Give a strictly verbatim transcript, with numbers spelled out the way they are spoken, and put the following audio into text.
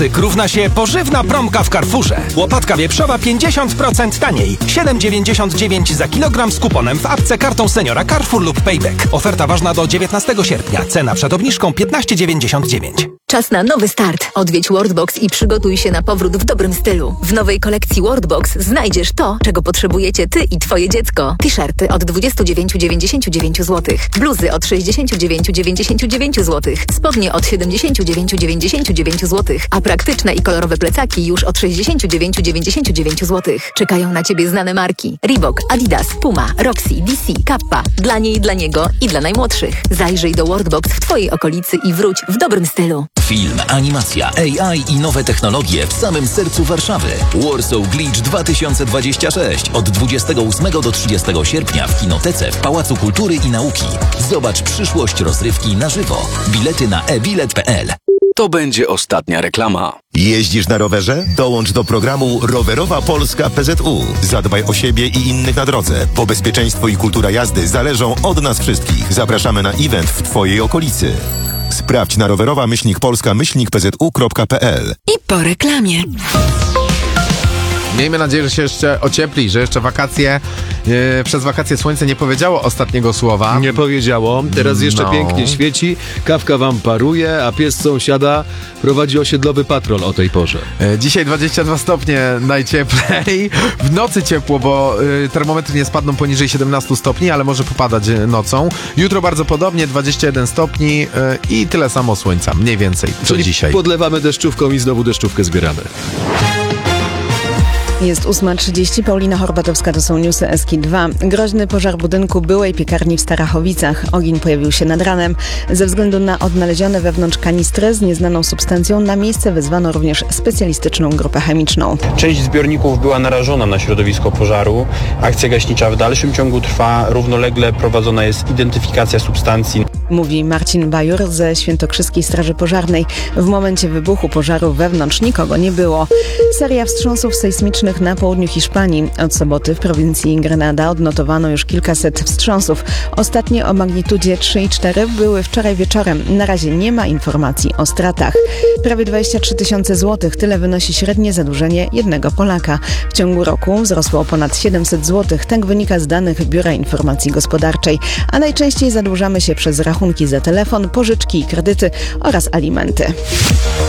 klasyk równa się pożywna promka w Carrefourze. Łopatka wieprzowa pięćdziesiąt procent taniej. siedem dziewięćdziesiąt dziewięć za kilogram z kuponem w apce Kartą Seniora Carrefour lub Payback. Oferta ważna do dziewiętnastego sierpnia. Cena przed obniżką piętnaście dziewięćdziesiąt dziewięć. Czas na nowy start. Odwiedź Worldbox i przygotuj się na powrót w dobrym stylu. W nowej kolekcji Worldbox znajdziesz to, czego potrzebujecie ty i twoje dziecko. T-shirty od dwadzieścia dziewięć dziewięćdziesiąt dziewięć złotych. Bluzy od sześćdziesiąt dziewięć dziewięćdziesiąt dziewięć złotych. Spodnie od siedemdziesiąt dziewięć dziewięćdziesiąt dziewięć złotych. A praktyczne i kolorowe plecaki już od sześćdziesiąt dziewięć dziewięćdziesiąt dziewięć złotych. Czekają na ciebie znane marki. Reebok, Adidas, Puma, Roxy, D C, Kappa. Dla niej, dla niego i dla najmłodszych. Zajrzyj do Worldbox w twojej okolicy i wróć w dobrym stylu. Film, animacja, A I i nowe technologie w samym sercu Warszawy. Warsaw Glitch dwa tysiące dwadzieścia sześć od dwudziestego ósmego do trzydziestego sierpnia w Kinotece w Pałacu Kultury i Nauki. Zobacz przyszłość rozrywki na żywo. Bilety na e bilet kropka p l. To będzie ostatnia reklama. Jeździsz na rowerze? Dołącz do programu Rowerowa Polska P Z U. Zadbaj o siebie i innych na drodze, bo bezpieczeństwo i kultura jazdy zależą od nas wszystkich. Zapraszamy na event w twojej okolicy. Sprawdź na rowerowa myślnik polska myślnik p z u kropka p l. I po reklamie. Miejmy nadzieję, że się jeszcze ociepli, że jeszcze wakacje, yy, przez wakacje słońce nie powiedziało ostatniego słowa. Nie powiedziało. Teraz jeszcze No. pięknie świeci, kawka wam paruje, a pies sąsiada prowadzi osiedlowy patrol o tej porze. Yy, dzisiaj dwadzieścia dwa stopnie najcieplej. W nocy ciepło, bo yy, termometry nie spadną poniżej siedemnaście stopni, ale może popadać yy, nocą. Jutro bardzo podobnie, dwadzieścia jeden stopni yy, i tyle samo słońca, mniej więcej, co Czyli dzisiaj. podlewamy deszczówką i znowu deszczówkę zbieramy. Jest ósma trzydzieści, Paulina Horbatowska, to są newsy Eski dwa. Groźny pożar budynku byłej piekarni w Starachowicach. Ogień pojawił się nad ranem. Ze względu na odnalezione wewnątrz kanistry z nieznaną substancją na miejsce wezwano również specjalistyczną grupę chemiczną. Część zbiorników była narażona na środowisko pożaru. Akcja gaśnicza w dalszym ciągu trwa. Równolegle prowadzona jest identyfikacja substancji. Mówi Marcin Bajur ze Świętokrzyskiej Straży Pożarnej. W momencie wybuchu pożaru wewnątrz nikogo nie było. Seria wstrząsów sejsmicznych na południu Hiszpanii. Od soboty w prowincji Grenada odnotowano już kilkaset wstrząsów. Ostatnie o magnitudzie trzy i cztery były wczoraj wieczorem. Na razie nie ma informacji o stratach. Prawie dwadzieścia trzy tysiące złotych. Tyle wynosi średnie zadłużenie jednego Polaka. W ciągu roku wzrosło o ponad siedemset złotych. Tak wynika z danych Biura Informacji Gospodarczej. A najczęściej zadłużamy się przez rachunki za telefon, pożyczki i kredyty oraz alimenty.